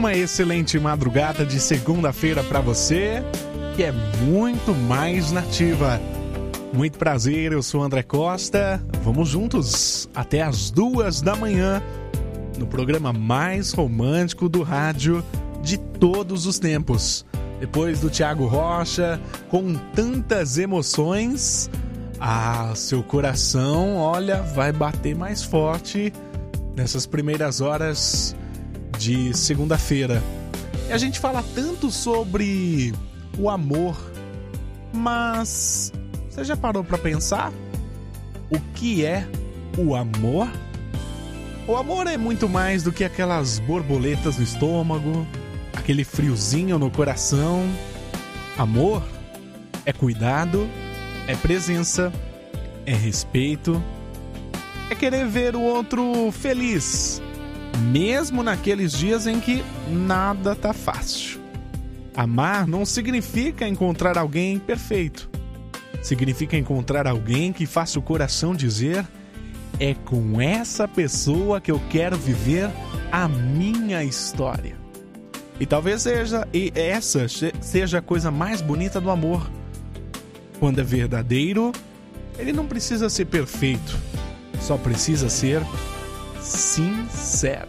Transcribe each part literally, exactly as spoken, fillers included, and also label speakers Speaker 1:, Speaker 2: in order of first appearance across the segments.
Speaker 1: Uma excelente madrugada de segunda-feira para você, que é muito mais nativa. Muito prazer, eu sou André Costa. Vamos juntos até as duas da manhã no programa mais romântico do rádio de todos os tempos. Depois do Thiago Rocha, com tantas emoções, ah, seu coração, olha, vai bater mais forte nessas primeiras horas de segunda-feira. E a gente fala tanto sobre o amor, mas você já parou para pensar o que é o amor? O amor é muito mais do que aquelas borboletas no estômago, aquele friozinho no coração. Amor é cuidado, é presença, é respeito, é querer ver o outro feliz, mesmo naqueles dias em que nada tá fácil. Amar não significa encontrar alguém perfeito. Significa encontrar alguém que faça o coração dizer: é com essa pessoa que eu quero viver a minha história. E talvez seja, e essa seja a coisa mais bonita do amor. Quando é verdadeiro, ele não precisa ser perfeito, só precisa ser sincero.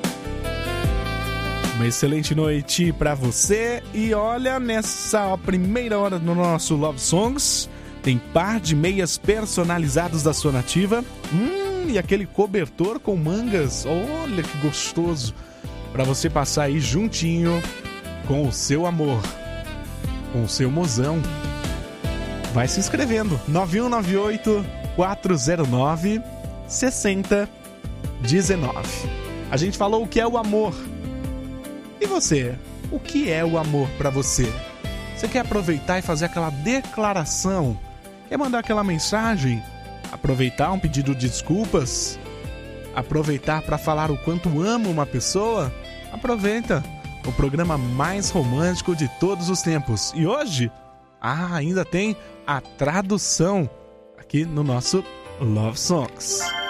Speaker 1: Uma excelente noite pra você. E olha, nessa primeira hora do nosso Love Songs, tem par de meias personalizados da sua nativa. Hum, e aquele cobertor com mangas, olha que gostoso, pra você passar aí juntinho com o seu amor, com o seu mozão. Vai se inscrevendo, nove um nove oito, quatro zero nove, seis zero um nove. A gente falou o que é o amor. E você? O que é o amor pra você? Você quer aproveitar e fazer aquela declaração? Quer mandar aquela mensagem? Aproveitar um pedido de desculpas? Aproveitar para falar o quanto ama uma pessoa? Aproveita! O programa mais romântico de todos os tempos. E hoje, ah, ainda tem a tradução aqui no nosso Love Songs.